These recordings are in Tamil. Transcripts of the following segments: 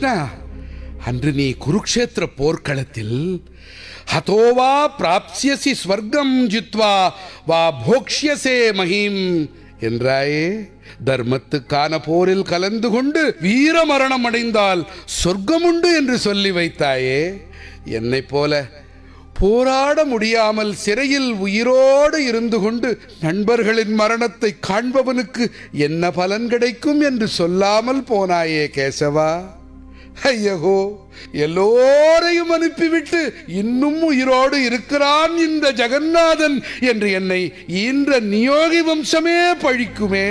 கிருஷ்ணா, அன்று நீ குருக்ஷேத்திர போர்க்களத்தில் ஹதோவா பிராப்ஸ்யசி ஸ்வர்க்கம் ஜித்வா வா போக்ஷ்யசே மஹீம் என்றாயே. தர்மத்துக்கான போரில் கலந்து கொண்டு வீர மரணம் அடைந்தால் சொர்க்கமுண்டு என்று சொல்லி வைத்தாயே. என்னை போல போராட முடியாமல் சிறையில் உயிரோடு இருந்து கொண்டு நண்பர்களின் மரணத்தை காண்பவனுக்கு என்ன பலன் கிடைக்கும் என்று சொல்லாமல் போனாயே கேசவா. ஐயகோ, எல்லோரையும் அனுப்பிவிட்டு இன்னும் உயிரோடு இருக்கிறான் இந்த ஜெகநாதன் என்று என்னை ஈன்ற நியோகி வம்சமே பழிக்குமே.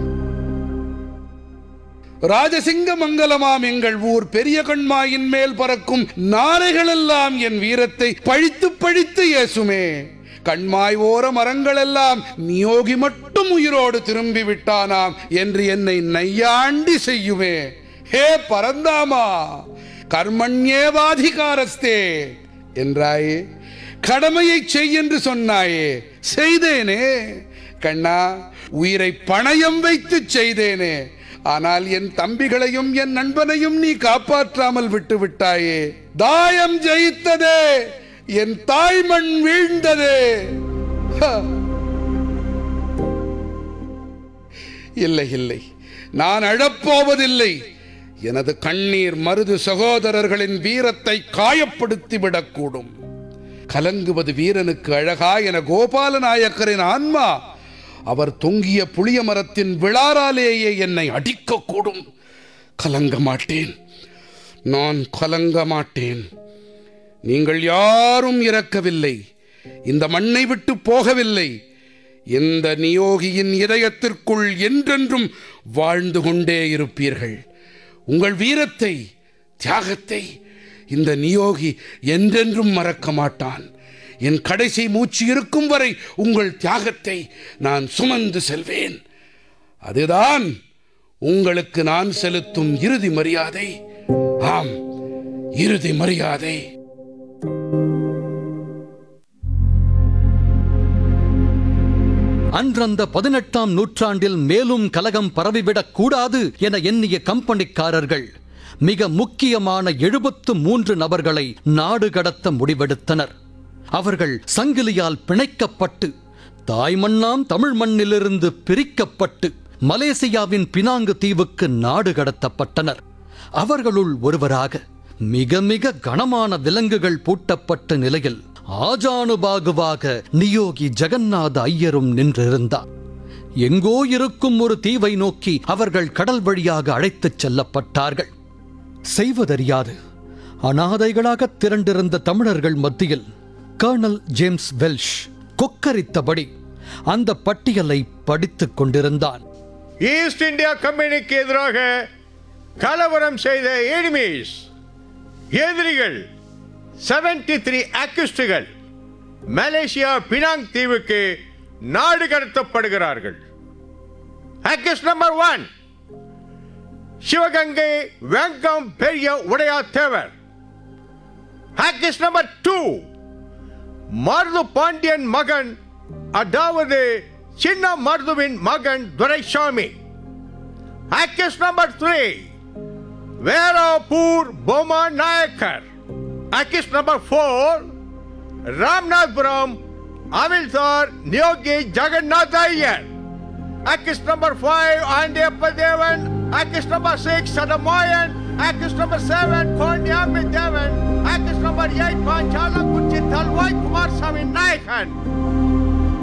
ராஜசிங்க மங்கலமாம் எங்கள் ஊர் பெரிய கண்மாயின் மேல் பறக்கும் நாரைகளெல்லாம் என் வீரத்தை பழித்து பழித்து ஏசுமே. கண்மாய் ஓர மரங்களெல்லாம் நியோகி மட்டும் உயிரோடு திரும்பி விட்டானாம் என்று என்னை நையாண்டி செய்யுமே. ஹே பரந்தாமா, கர்மண்யேவாதிகாரஸ்தே என்றாயே. கடமையை செய் என்று சொன்னாயே, செய்தேனே. கண்ணா, உயிரை பணயம் வைத்து செய்தேனே. ஆனால் என் தம்பிகளையும் என் நண்பனையும் நீ காப்பாற்றாமல் விட்டு விட்டாயே. தாயம் ஜெயித்ததே, என் தாய்மண் வீழ்ந்ததே. இல்லை இல்லை, நான் அழப்போவதில்லை. எனது கண்ணீர் மருது சகோதரர்களின் வீரத்தை காயப்படுத்திவிடக்கூடும். கலங்குவது வீரனுக்கு அழகா என கோபால நாயக்கரின் ஆன்மா அவர் தொங்கிய புளிய மரத்தின் விளாராலேயே என்னை அடிக்கக்கூடும். கலங்க மாட்டேன், நான் கலங்க மாட்டேன். நீங்கள் யாரும் இறக்கவில்லை, இந்த மண்ணை விட்டு போகவில்லை. இந்த நியோகியின் இதயத்திற்குள் என்றென்றும் வாழ்ந்து கொண்டே இருப்பீர்கள். உங்கள் வீரத்தை, தியாகத்தை இந்த நியோகி என்றென்றும் மறக்க மாட்டான். என் கடைசி மூச்சு இருக்கும் வரை உங்கள் தியாகத்தை நான் சுமந்து செல்வேன். அதுதான் உங்களுக்கு நான் செலுத்தும் இறுதி மரியாதை. ஆம், இறுதி மரியாதை. அன்றந்த 18ஆம் நூற்றாண்டில் மேலும் கலகம் பரவிவிடக் கூடாது என எண்ணிய கம்பெனிக்காரர்கள் மிக முக்கியமான 73 நபர்களை நாடு கடத்த முடிவெடுத்தனர். அவர்கள் சங்கிலியால் பிணைக்கப்பட்டு தாய்மண்ணாம் தமிழ் மண்ணிலிருந்து பிரிக்கப்பட்டு மலேசியாவின் பினாங்கு தீவுக்கு நாடு கடத்தப்பட்டனர். அவர்களுள் ஒருவராக மிக மிக கனமான விலங்குகள் பூட்டப்பட்ட நிலையில் ஆஜானுபாகுவாக நியோகி ஜெகநாத ஐயரும் நின்றிருந்தார். எங்கோ இருக்கும் ஒரு தீவை நோக்கி அவர்கள் கடல் வழியாக அழைத்துச் செல்லப்பட்டார்கள். செய்வதறியாது அனாதைகளாக திரண்டிருந்த தமிழர்கள் மத்தியில் கர்னல் ஜேம்ஸ் வெல்ஷ் கொக்கரித்தபடி அந்த பட்டியலை படித்துக் கொண்டிருந்தான். ஈஸ்ட் இந்தியா கம்பெனிக்கு எதிராக கலவரம் செய்த எதிரிகள் 73 அக்யூஸ்டுகள் மலேசியா பினாங் தீவுக்கு நாடு கடத்தப்படுகிறார்கள். அக்யூஸ்ட் நம்பர் 1, சிவகங்கை வெங்கம் பெரிய உடையா தேவர். அக்யூஸ்ட் நம்பர் 2, மருது பாண்டியன் மகன், அதாவது சின்ன மருதுவின் மகன் Duraisamy. Accused number 3, Verappur பொம்மா Nayakkar. Accused number 4, Ramnathpuram, Amilthar, Niyogi Jagannath Iyer. Accused number 5, Andyapadevan. Accused number 6, Sadamoyan. Accused number 7, Konyamid Devan. Accused number 8, Panchala Kuchi Talwai Kumar Sami Naikan.